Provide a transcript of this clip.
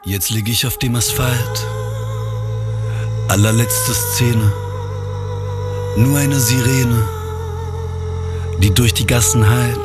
Jetzt lieg ich auf dem Asphalt, allerletzte Szene, nur eine Sirene, die durch die Gassen hallt.